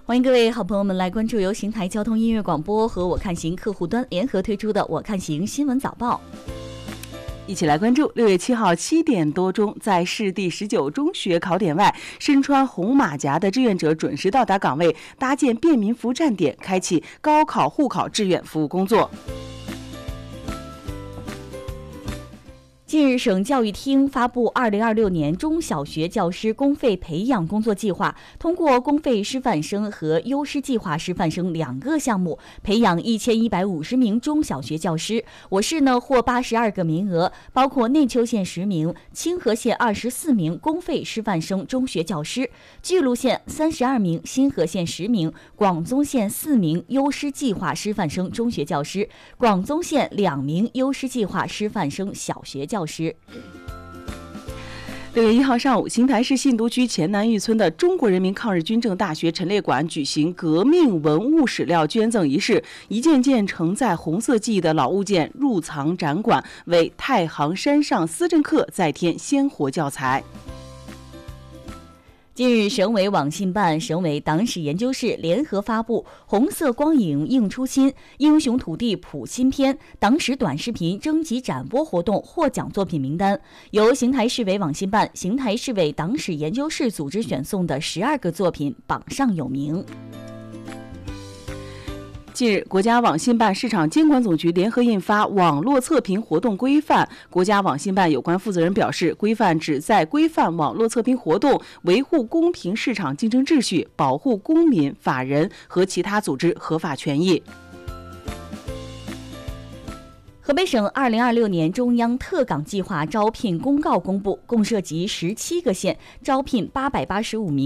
欢迎各位好朋友们来关注由邢台交通音乐广播和我看行客户端联合推出的我看行新闻早报。 一起来关注6月7号7点多钟，在市第19中学考点外，身穿红马甲的志愿者准时到达岗位，搭建便民服务站点，开启高考护考志愿服务工作。 近日，省教育厅发布2026年中小学教师公费培养工作计划，通过公费师范生和优师计划师范生2个项目，培养1150名中小学教师。我市呢获82个名额，包括内丘县10名、清河县24名公费师范生中学教师，巨鹿县32名、新河县10名、广宗县4名优师计划师范生中学教师，广宗县2名优师计划师范生小学教师。6 月1号上午，邢台市信都区前南峪村的中国人民抗日军政大学陈列馆举行革命文物史料捐赠仪式，一件件承载红色记忆的老物件入藏展馆，为太行山上思政课再添鲜活教材。 近日，省委网信办、省委党史研究室联合发布《红色光影映初心，英雄土地谱新篇》党史短视频征集展播活动获奖作品名单，由邢台市委网信办、邢台市委党史研究室组织选送的12个作品榜上有名。 近日，国家网信办市场监管总局联合印发《网络测评活动规范》。国家网信办有关负责人表示，规范旨在规范网络测评活动，维护公平市场竞争秩序，保护公民、法人和其他组织合法权益。 河北省2026年中央特岗计划招聘公告公布，共涉及17个县，招聘885名